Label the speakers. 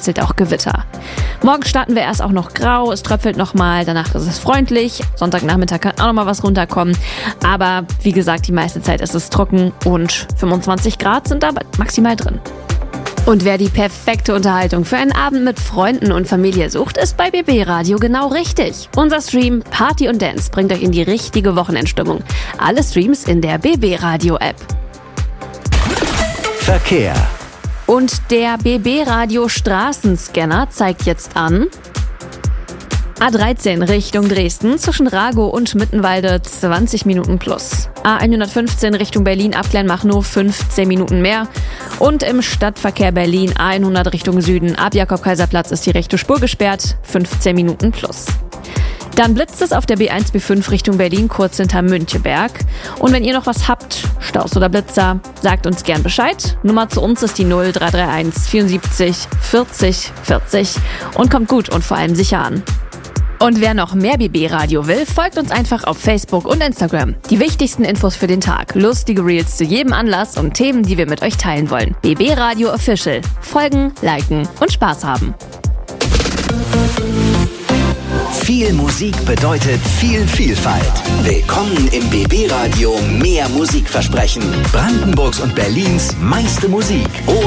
Speaker 1: vereinzelt auch Gewitter. Morgen starten wir erst auch noch grau, es tröpfelt nochmal, danach ist es freundlich. Sonntagnachmittag kann auch nochmal was runterkommen. Aber wie gesagt, die meiste Zeit ist es trocken und 25 Grad sind da maximal drin. Und wer die perfekte Unterhaltung für einen Abend mit Freunden und Familie sucht, ist bei BB Radio genau richtig. Unser Stream Party und Dance bringt euch in die richtige Wochenendstimmung. Alle Streams in der BB Radio App.
Speaker 2: Verkehr.
Speaker 1: Und der BB Radio Straßenscanner zeigt jetzt an: A13 Richtung Dresden zwischen Ragow und Mittenwalde 20 Minuten plus. A115 Richtung Berlin ab Kleinmachnow 15 Minuten mehr. Und im Stadtverkehr Berlin A100 Richtung Süden ab Jakob-Kaiser-Platz ist die rechte Spur gesperrt, 15 Minuten plus. Dann blitzt es auf der B1-B5 Richtung Berlin kurz hinter Müncheberg. Und wenn ihr noch was habt, Staus oder Blitzer, sagt uns gern Bescheid. Nummer zu uns ist die 0331 74 40 40 und kommt gut und vor allem sicher an. Und wer noch mehr BB Radio will, folgt uns einfach auf Facebook und Instagram. Die wichtigsten Infos für den Tag, lustige Reels zu jedem Anlass und Themen, die wir mit euch teilen wollen. BB Radio Official. Folgen, liken und Spaß haben.
Speaker 2: Viel Musik bedeutet viel Vielfalt. Willkommen im BB Radio Mehr Musikversprechen. Brandenburgs und Berlins meiste Musik.